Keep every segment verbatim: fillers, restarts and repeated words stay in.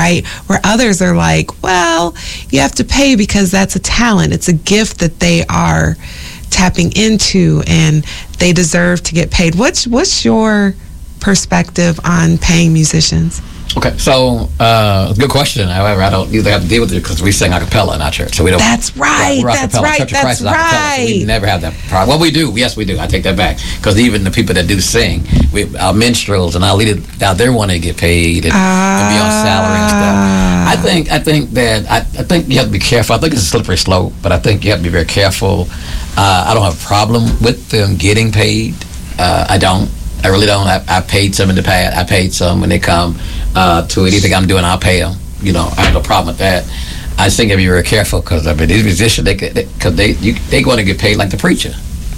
right? Where others are like, well, you have to pay because that's a talent. It's a gift that they are tapping into, and they deserve to get paid. What's what's your perspective on paying musicians? Okay, so uh, good question. However, I don't usually have to deal with it because we sing a cappella in our church, so we don't. That's right. We're that's acapella. right. Church of that's Christ is right. acapella, so we never have that problem. Well, we do. Yes, we do. I take that back because even the people that do sing, we, our minstrels and our leaders out there want to get paid and, uh, and be on salary and stuff. I think. I think that. I, I think you have to be careful. I think it's a slippery slope, but I think you have to be very careful. Uh, I don't have a problem with them getting paid. Uh, I don't. I really don't. I, I paid some in the past. I paid some when they come uh, to anything I'm doing. I'll pay them. You know, I have no problem with that. I just think you have to be very careful because I mean, these musicians, they because they they, they want to get paid like the preacher.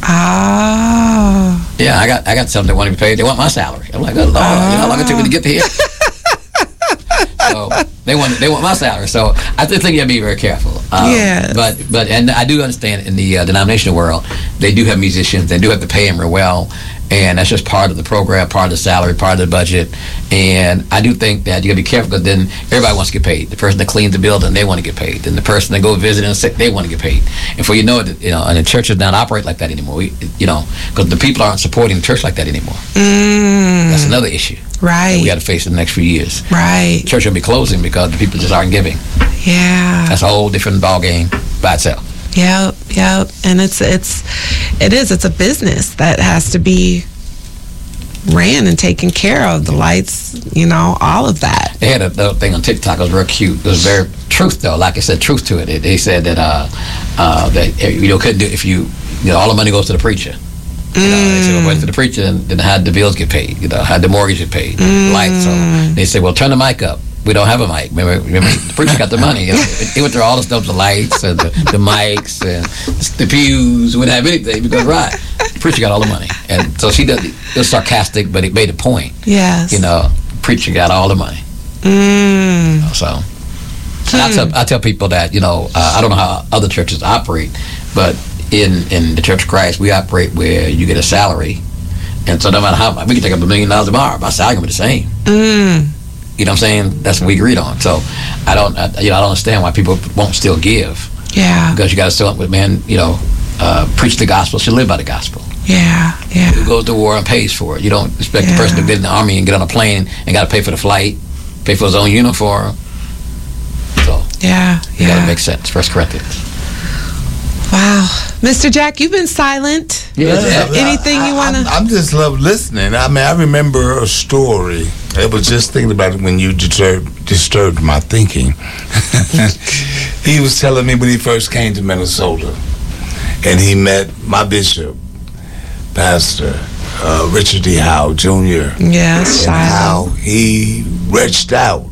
Ah. Yeah, I got I got some that want to be paid. They want my salary. I'm like, oh Lord, uh. you know how long it took me to get to here. So they want they want my salary. So I think you have to be very careful. Um, yes. But but and I do understand in the uh, denominational world, they do have musicians. They do have to pay them real well. And that's just part of the program, part of the salary, part of the budget. And I do think that you got to be careful because then everybody wants to get paid. The person that cleans the building, they want to get paid. Then the person that go visit and sick, they want to get paid. And before you know it, you know, and the churches don't operate like that anymore. We, you know, because the people aren't supporting the church like that anymore. Mm. That's another issue. Right. That we got to face in the next few years. Right. The church will be closing because the people just aren't giving. Yeah. That's a whole different ball game by itself. Yep, yep. And it's it's it is it's a business that has to be ran and taken care of. The lights, you know, all of that. They had a, a thing on TikTok. It was real cute. It was very truth though. Like I said, truth to it. They, they said that uh, uh, that you know couldn't do if you you know all the money goes to the preacher. You know, they said, well, went to the preacher, and then how'd the bills get paid? You know, how'd the mortgage get paid? Mm. Lights. So they said, well, turn the mic up. We don't have a mic. Remember, remember the preacher got the money. You know, he went through all the stuff, the lights and the, the mics and the pews. Wouldn't have anything because right, the preacher got all the money. And so she did. It was sarcastic, but it made a point. Yes. You know, preacher got all the money. Mm. You know, so and I tell I tell people that you know uh, I don't know how other churches operate, but in in the Church of Christ we operate where you get a salary, and so no matter how we can take up a million dollars tomorrow, my salary can be the same. Mm. You know what I'm saying? That's what we agreed on. So I don't, I, you know, I don't understand why people won't still give. Yeah. Because you got to still, man, you know, uh, preach the gospel. Should live by the gospel. Yeah, yeah. Who goes to war and pays for it. You don't expect yeah. the person to get in the army and get on a plane and got to pay for the flight, pay for his own uniform. So yeah, you yeah. got to make sense. First Corinthians. Wow, Mister Jack, you've been silent. Yeah, yeah. Anything I, you want to? I'm just love listening. I mean, I remember a story. I was just thinking about it when you disturbed, disturbed my thinking. He was telling me when he first came to Minnesota, and he met my bishop, Pastor uh, Richard D. Howe Junior Yes, and how he reached out.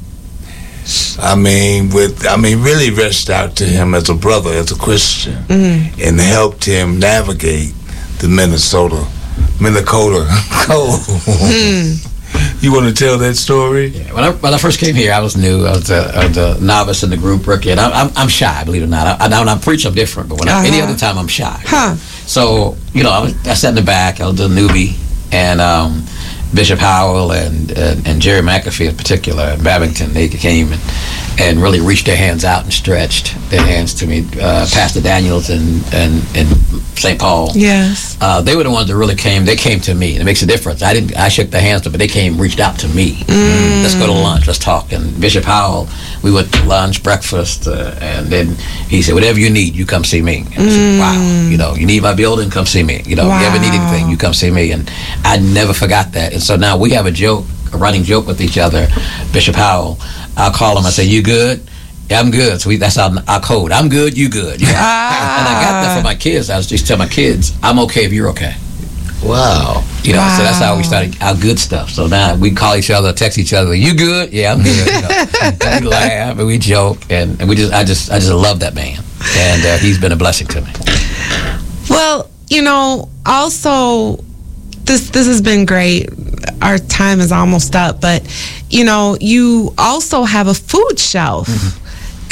I mean, with I mean, really reached out to him as a brother, as a Christian, mm. and helped him navigate the Minnesota, Minnesota cold. Mm. You want to tell that story? Yeah, when I when I first came here, I was new. I was a, I was a novice in the group, rookie, and I, I'm I'm shy, believe it or not. I, I, when I preach, I'm different, but when uh-huh. I, any other time, I'm shy. Huh. So you know, I, was, I sat in the back. I was a newbie, and um, Bishop Howell and, and and Jerry McAfee in particular, and Babington, they came and, and really reached their hands out and stretched their hands to me. Uh, Pastor Daniels and and and Saint Paul. Yes. Uh, they were the ones that really came. They came to me. And it makes a difference. I didn't. I shook their hands, but they came, reached out to me. Mm. Let's go to lunch. Let's talk. And Bishop Howell, we went to lunch, breakfast, uh, and then he said, "Whatever you need, you come see me." And I said, "Wow, you know, you need my building, come see me. You know, wow. if you ever need anything, you come see me." And I never forgot that. And so now we have a joke, a running joke with each other. Bishop Howell, I'll call him. I say, "You good?" Yeah, I'm good. So we, that's our, our code. I'm good, you good. Yeah. Ah. And I got that for my kids. I was just telling my kids, I'm okay if you're okay. Wow. You know, wow. so that's how we started our good stuff. So now we call each other, text each other, you good? Yeah, I'm good. You know? And we laugh and we joke, and, and we just, I just, I just love that man, and uh, he's been a blessing to me. Well, you know, also, this this has been great. Our time is almost up, but you know, you also have a food shelf. Mm-hmm.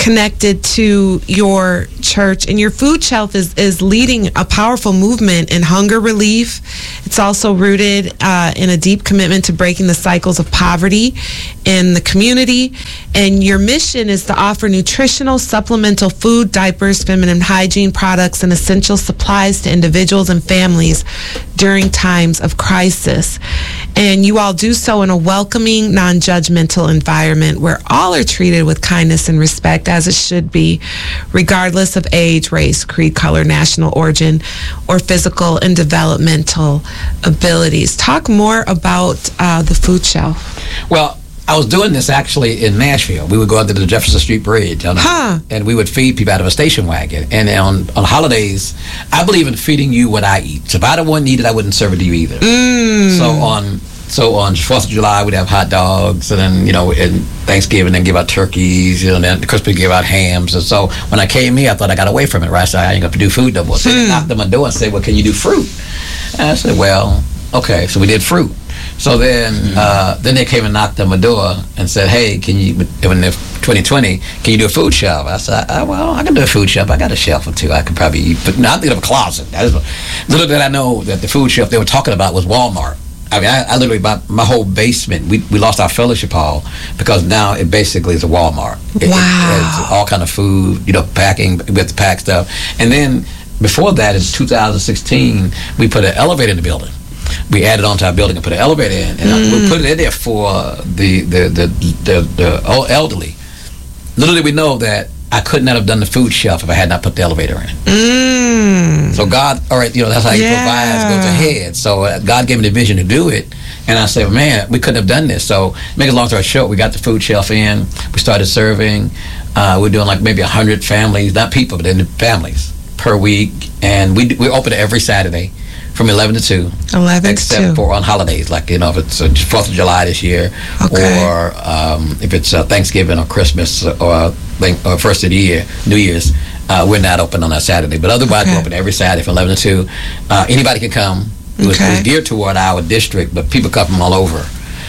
connected to your church, and your food shelf is, is leading a powerful movement in hunger relief. It's also rooted uh, in a deep commitment to breaking the cycles of poverty in the community. And your mission is to offer nutritional, supplemental food, diapers, feminine hygiene products, and essential supplies to individuals and families during times of crisis. And you all do so in a welcoming, non-judgmental environment where all are treated with kindness and respect, as it should be, regardless of age, race, creed, color, national origin, or physical and developmental abilities. Talk more about uh, the food shelf. Well, I was doing this actually in Nashville. We would go out to the Jefferson Street Bridge, on, huh. and we would feed people out of a station wagon. And on, on holidays, I believe in feeding you what I eat. So if I don't want to eat it, I wouldn't serve it to you either. Mm. So on so on fourth of July, we'd have hot dogs, and then, you know, and Thanksgiving, then give out turkeys, you know, and then Christmas, give out hams. And so when I came here, I thought I got away from it, right? So I ain't going to do food no more. So mm. they knocked on my door and said, well, can you do fruit? And I said, well, okay. So we did fruit. So then, uh, then they came and knocked on my door and said, "Hey, can you, in twenty twenty, can you do a food shelf?" I said, I, "Well, I can do a food shelf. I got a shelf or two I could probably eat." But no, I'm thinking of a closet. I just, little did I know that the food shelf they were talking about was Walmart. I mean, I, I literally, my, my whole basement, we, we lost our fellowship hall because now it basically is a Walmart. It, wow. It, it's all kind of food, you know, packing, we have to pack stuff. And then before that, in two thousand sixteen, we put an elevator in the building. We added on to our building and put an elevator in, and mm. we put it in there for the the, the the the elderly. Little did we know that I could not have done the food shelf if I had not put the elevator in. Mm. So God, all right, you know, that's how He yeah. provides, goes ahead. So uh, God gave me the vision to do it, and I said, well, man, we couldn't have done this. So make a long story short, we got the food shelf in. We started serving. Uh, we're doing like maybe a hundred families, not people, but then families per week, and we we open it every Saturday. From eleven to two. eleven except to two. for on holidays, like, you know, if it's uh, fourth of July this year, okay. or um, if it's uh, Thanksgiving or Christmas or, or first of the year, New Year's, uh, we're not open on that Saturday. But otherwise, okay. we're open every Saturday from eleven to two. Uh, anybody can come. It was, okay. it was geared toward our district, but people come from all over.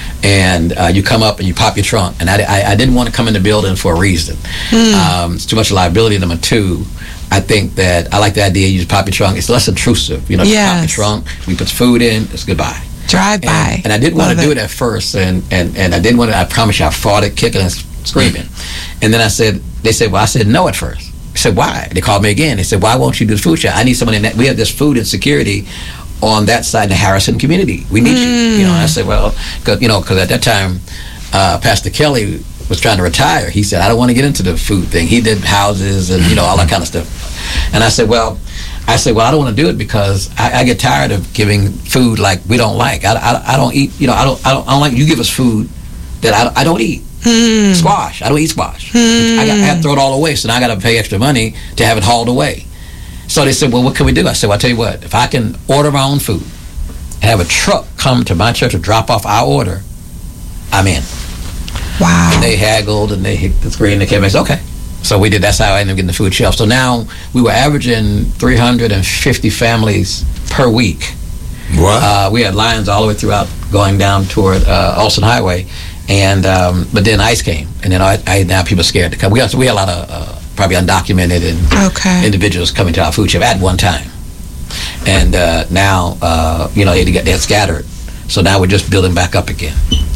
And uh, you come up and you pop your trunk. And I, I, I didn't want to come in the building for a reason. Mm. Um, it's too much liability. Number two, I think that I like the idea you just pop your trunk. It's less intrusive. You know, yes. you pop your trunk, we put food in, it's goodbye. Drive by. And, and I didn't want to do it at first, and, and, and I didn't want to, I promise you, I fought it, kicking and screaming. And then I said, they said, well, I said no at first. I said, why? They called me again. They said, why won't you do the food shop? I need someone in that. We have this food insecurity on that side of the Harrison community. We need mm. you. You know, and I said, well, cause, you know, because at that time, uh, Pastor Kelly was trying to retire. He said, I don't want to get into the food thing. He did houses and, you know, all that kind of stuff. And I said, well, I said, well, I don't want to do it because I, I get tired of giving food like we don't like. I, I, I don't eat, you know, I don't, I don't, I don't like you give us food that I, I don't eat. Hmm. Squash. I don't eat squash. Hmm. I, got, I have to throw it all away, so now I got to pay extra money to have it hauled away. So they said, well, what can we do? I said, well, I'll tell you what, if I can order my own food and have a truck come to my church to drop off our order, I'm in. Wow. And they haggled and they hit the screen and they came and said, okay. So we did, that's how I ended up getting the food shelf. So now we were averaging three hundred fifty families per week. Wow. Uh, we had lines all the way throughout going down toward uh, Austin Highway. And um, but then ICE came, and then I, I now people are scared to come. We got we had a lot of uh, probably undocumented and okay. individuals coming to our food shelf at one time, and uh, now uh, you know they get they're scattered. So now we're just building back up again.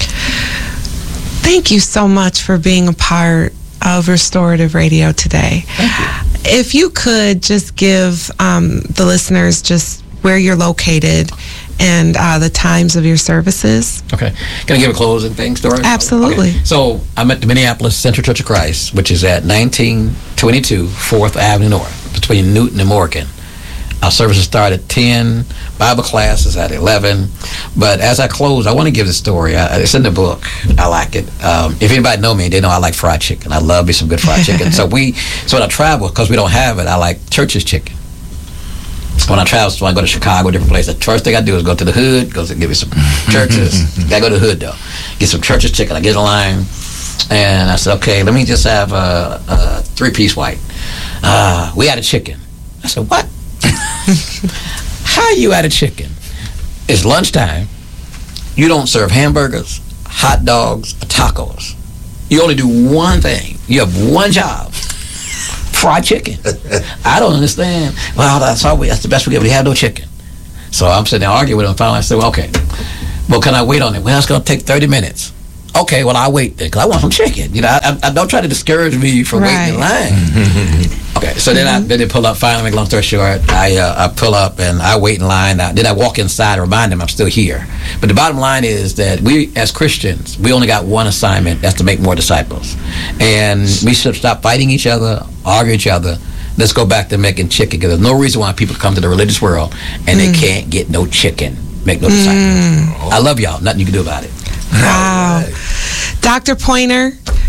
Thank you so much for being a part of Restorative Radio today. Thank you. If you could just give um, the listeners just where you're located and uh, the times of your services. Okay. Can I give a closing thing story? Absolutely. Okay. So I'm at the Minneapolis Central Church of Christ, which is at nineteen twenty-two fourth Avenue North, between Newton and Morgan. Our services start at ten, Bible class is at eleven. But as I close, I want to give the story. I, it's in the book. I like it. Um, if anybody know me, they know I like fried chicken. I love me some good fried chicken. So we, so when I travel, because we don't have it, I like Church's chicken. When I travel, so I go to Chicago, different places, the first thing I do is go to the hood, go to give me some Church's. Gotta go to the hood though. Get some Church's chicken. I get in line, and I said, okay, let me just have a, a three-piece white. Uh, we had a chicken. I said, what? How are you out of chicken? It's lunchtime. You don't serve hamburgers, hot dogs, or tacos. You only do one thing. You have one job. fried chicken. I don't understand. Well, that's all we, that's the best we get. We have no chicken. So I'm sitting there arguing with him. Finally, I said, well, okay. Well, can I wait on it? Well, it's going to take thirty minutes. Okay, well, I'll wait then, because I want some chicken. You know, I, I don't try to discourage me from Right. waiting in line. Okay, so then I then they pull up. Finally, make a long story short, I uh, I pull up and I wait in line. I, then I walk inside and remind them I'm still here. But the bottom line is that we, as Christians, we only got one assignment. That's to make more disciples, and we should stop fighting each other, arguing each other. Let's go back to making chicken, because there's no reason why people come to the religious world and mm. they can't get no chicken, make no disciples. Mm. I love y'all. Nothing you can do about it. Wow. Doctor Pointer,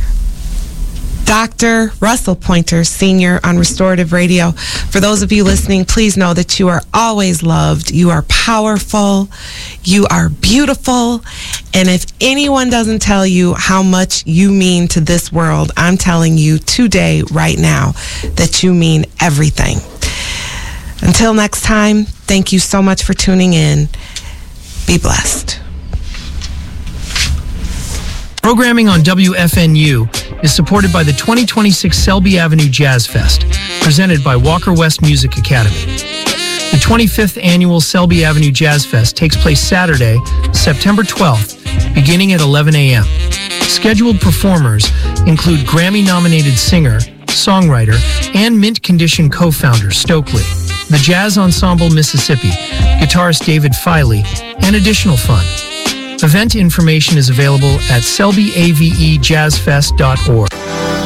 Doctor Russell Pointer, Senior on Restorative Radio. For those of you listening, please know that you are always loved. You are powerful. You are beautiful. And if anyone doesn't tell you how much you mean to this world, I'm telling you today, right now, that you mean everything. Until next time, thank you so much for tuning in. Be blessed. Programming on W F N U is supported by the twenty twenty-six Selby Avenue Jazz Fest, presented by Walker West Music Academy. The twenty-fifth Annual Selby Avenue Jazz Fest takes place Saturday, September twelfth, beginning at eleven a.m. Scheduled performers include Grammy-nominated singer, songwriter, and Mint Condition co-founder Stokely, the Jazz Ensemble Mississippi, guitarist David Filey, and additional fun. Event information is available at selby a v e jazz fest dot org.